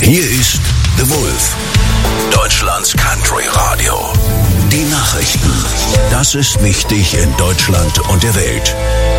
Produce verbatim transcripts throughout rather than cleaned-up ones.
Hier ist The Wolf, Deutschlands Country Radio. Die Nachrichten. Das ist wichtig in Deutschland und der Welt.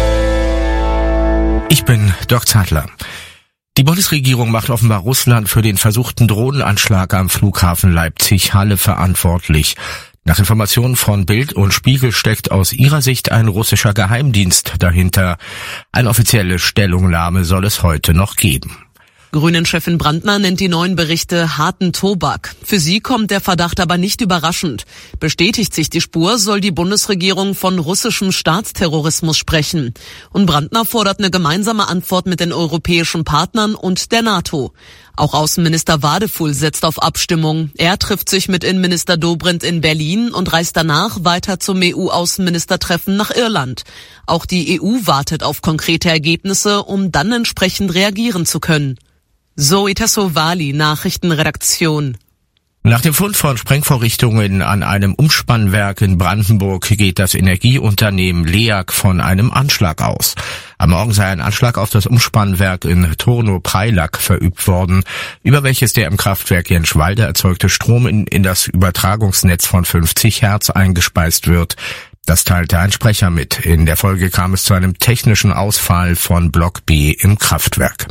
Ich bin Dirk Zeitler. Die Bundesregierung macht offenbar Russland für den versuchten Drohnenanschlag am Flughafen Leipzig-Halle verantwortlich. Nach Informationen von Bild und Spiegel steckt aus ihrer Sicht ein russischer Geheimdienst dahinter. Eine offizielle Stellungnahme soll es heute noch geben. Grünen-Chefin Brandner nennt die neuen Berichte harten Tobak. Für sie kommt der Verdacht aber nicht überraschend. Bestätigt sich die Spur, soll die Bundesregierung von russischem Staatsterrorismus sprechen. Und Brandner fordert eine gemeinsame Antwort mit den europäischen Partnern und der NATO. Auch Außenminister Wadefuhl setzt auf Abstimmung. Er trifft sich mit Innenminister Dobrindt in Berlin und reist danach weiter zum E U-Außenministertreffen nach Irland. Auch die E U wartet auf konkrete Ergebnisse, um dann entsprechend reagieren zu können. Zoe Tassovali, Nachrichtenredaktion. Nach dem Fund von Sprengvorrichtungen an einem Umspannwerk in Brandenburg geht das Energieunternehmen LEAG von einem Anschlag aus. Am Morgen sei ein Anschlag auf das Umspannwerk in Turno-Preilack verübt worden, über welches der im Kraftwerk Jenschwalde erzeugte Strom in, in das Übertragungsnetz von fünfzig Hertz eingespeist wird. Das teilte ein Sprecher mit. In der Folge kam es zu einem technischen Ausfall von Block B im Kraftwerk.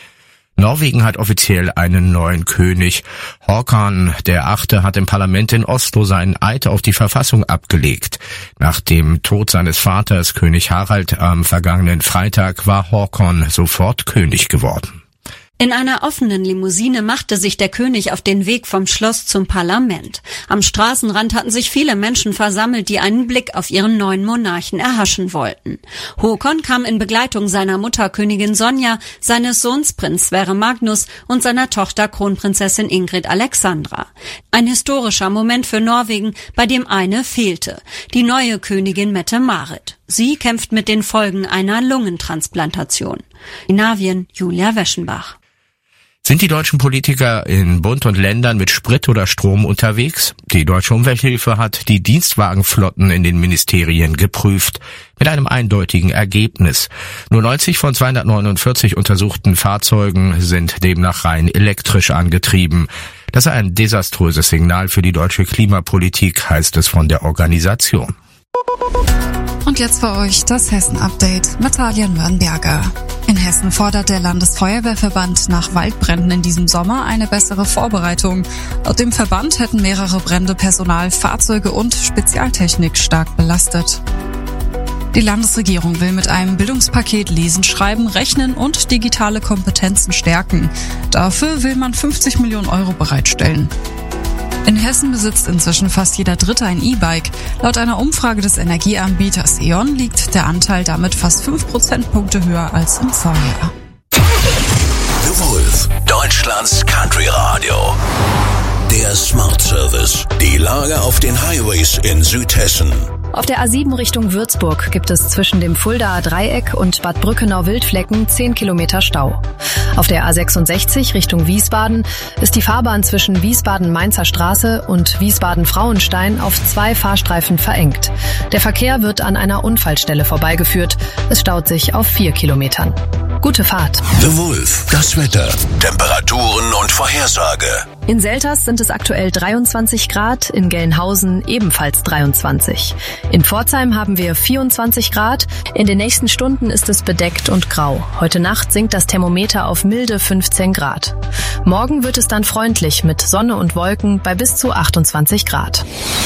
Norwegen hat offiziell einen neuen König. Håkon der Achte hat im Parlament in Oslo seinen Eid auf die Verfassung abgelegt. Nach dem Tod seines Vaters, König Harald, am vergangenen Freitag war Håkon sofort König geworden. In einer offenen Limousine machte sich der König auf den Weg vom Schloss zum Parlament. Am Straßenrand hatten sich viele Menschen versammelt, die einen Blick auf ihren neuen Monarchen erhaschen wollten. Håkon kam in Begleitung seiner Mutter Königin Sonja, seines Sohns Prinz Sverre Magnus und seiner Tochter Kronprinzessin Ingrid Alexandra. Ein historischer Moment für Norwegen, bei dem eine fehlte: die neue Königin Mette-Marit. Sie kämpft mit den Folgen einer Lungentransplantation. Skandinavien, Julia Weschenbach. Sind die deutschen Politiker in Bund und Ländern mit Sprit oder Strom unterwegs? Die Deutsche Umwelthilfe hat die Dienstwagenflotten in den Ministerien geprüft, mit einem eindeutigen Ergebnis. Nur neunzig von zweihundertneunundvierzig untersuchten Fahrzeugen sind demnach rein elektrisch angetrieben. Das sei ein desaströses Signal für die deutsche Klimapolitik, heißt es von der Organisation. Und jetzt für euch das Hessen-Update mit Talia Nürnberger. In Hessen fordert der Landesfeuerwehrverband nach Waldbränden in diesem Sommer eine bessere Vorbereitung. Laut dem Verband hätten mehrere Brände Personal, Fahrzeuge und Spezialtechnik stark belastet. Die Landesregierung will mit einem Bildungspaket Lesen, Schreiben, Rechnen und digitale Kompetenzen stärken. Dafür will man fünfzig Millionen Euro bereitstellen. In Hessen besitzt inzwischen fast jeder Dritte ein E-Bike. Laut einer Umfrage des Energieanbieters E.ON liegt der Anteil damit fast fünf Prozentpunkte höher als im Vorjahr. The Wolf, Deutschlands Country Radio. Der Smart Service. Die Lage auf den Highways in Südhessen. Auf der A sieben Richtung Würzburg gibt es zwischen dem Fuldaer Dreieck und Bad Brückenau-Wildflecken zehn Kilometer Stau. Auf der A sechsundsechzig Richtung Wiesbaden ist die Fahrbahn zwischen Wiesbaden-Mainzer Straße und Wiesbaden-Frauenstein auf zwei Fahrstreifen verengt. Der Verkehr wird an einer Unfallstelle vorbeigeführt. Es staut sich auf vier Kilometern. Gute Fahrt. The Wolf, das Wetter, Temperaturen und Vorhersage. In Selters sind es aktuell dreiundzwanzig Grad, in Gelnhausen ebenfalls dreiundzwanzig. In Pforzheim haben wir vierundzwanzig Grad. In den nächsten Stunden ist es bedeckt und grau. Heute Nacht sinkt das Thermometer auf milde fünfzehn Grad. Morgen wird es dann freundlich mit Sonne und Wolken bei bis zu achtundzwanzig Grad.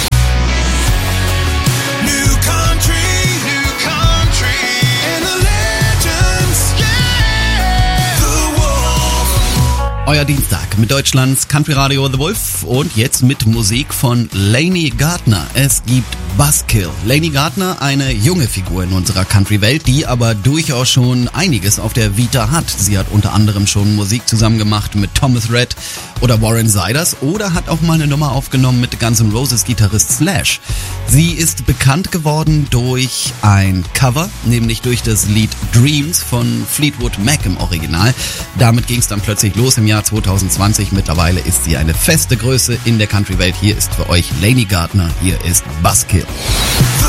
Euer Dienstag mit Deutschlands Country Radio The Wolf und jetzt mit Musik von Lainey Gardner. Es gibt Buzzkill. Lainey Gardner, eine junge Figur in unserer Country-Welt, die aber durchaus schon einiges auf der Vita hat. Sie hat unter anderem schon Musik zusammen gemacht mit Thomas Rhett oder Warren Ziders oder hat auch mal eine Nummer aufgenommen mit Guns N' Roses Gitarrist Slash. Sie ist bekannt geworden durch ein Cover, nämlich durch das Lied Dreams von Fleetwood Mac im Original. Damit ging es dann plötzlich los im Jahr zwanzig zwanzig. Mittlerweile ist sie eine feste Größe in der Country-Welt. Hier ist für euch Lainey Gardner. Hier ist Buzzkill.